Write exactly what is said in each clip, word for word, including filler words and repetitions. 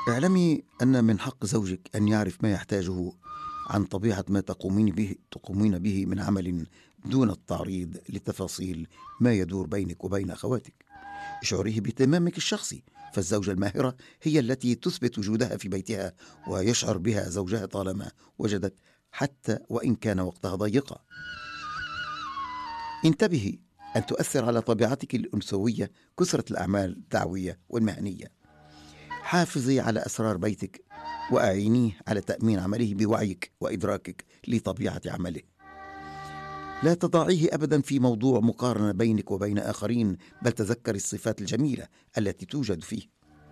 اعلمي أن من حق زوجك أن يعرف ما يحتاجه عن طبيعة ما تقومين به تقومين به من عمل دون التعريض لتفاصيل ما يدور بينك وبين أخواتك. اشعريه باهتمامك الشخصي، فالزوجة الماهرة هي التي تثبت وجودها في بيتها ويشعر بها زوجها طالما وجدت، حتى وإن كان وقتها ضيقا. انتبهي أن تؤثر على طبيعتك الأنثوية كثرة الأعمال الدعوية والمهنية. حافظي على أسرار بيتك وأعينيه على تأمين عمله بوعيك وإدراكك لطبيعة عمله. لا تضعيه أبدا في موضوع مقارنة بينك وبين آخرين، بل تذكري الصفات الجميلة التي توجد فيه.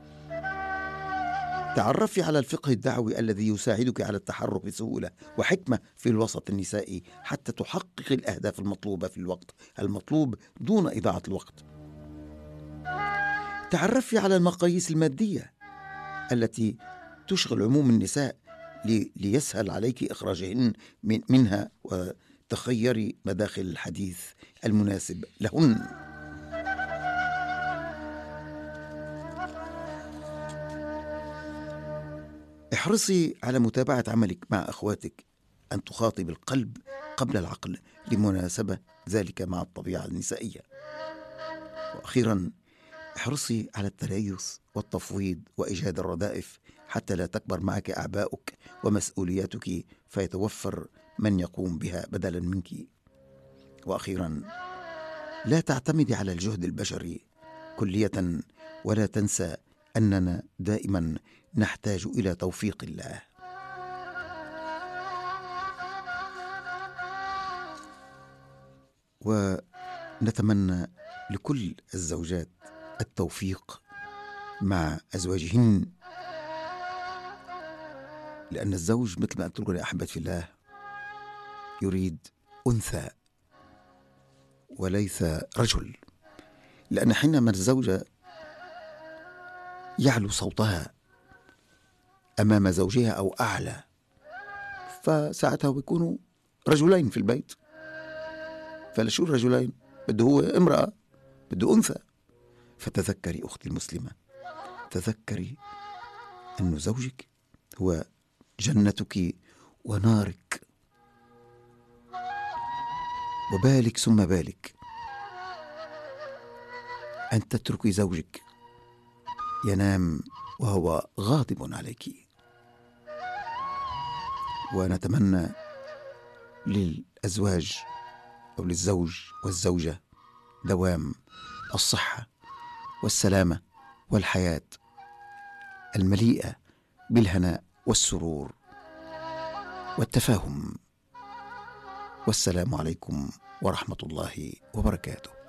تعرفي على الفقه الدعوي الذي يساعدك على التحرك بسهولة وحكمة في الوسط النسائي حتى تحقق الأهداف المطلوبة في الوقت المطلوب دون إضاعة الوقت. تعرفي على المقاييس المادية التي تشغل عموم النساء ليسهل عليك إخراجهن من منها، وتخيري مداخل الحديث المناسب لهن. احرصي على متابعة عملك مع أخواتك، أن تخاطب القلب قبل العقل لمناسبة ذلك مع الطبيعة النسائية. وأخيرا، احرصي على التريث والتفويض وإيجاد الردائف حتى لا تكبر معك أعباؤك ومسؤولياتك، فيتوفر من يقوم بها بدلا منك. وأخيرا، لا تعتمدي على الجهد البشري كلية، ولا تنسى أننا دائما نحتاج إلى توفيق الله. ونتمنى لكل الزوجات التوفيق مع أزواجهن، لأن الزوج مثل ما قلت لكم يا أحبتي في الله يريد أنثى وليس رجل، لأن حينما الزوجة يعلو صوتها أمام زوجها أو أعلى، فساعتها بيكونوا رجلين في البيت. فلشو الرجلين؟ بده هو امرأة، بده أنثى. فتذكري أختي المسلمة، تذكري أن زوجك هو جنتك ونارك، وبالك ثم بالك أن تتركي زوجك ينام وهو غاضب عليك. ونتمنى للأزواج أو للزوج والزوجة دوام الصحة والسلامة والحياة المليئة بالهناء والسرور والتفاهم. والسلام عليكم ورحمة الله وبركاته.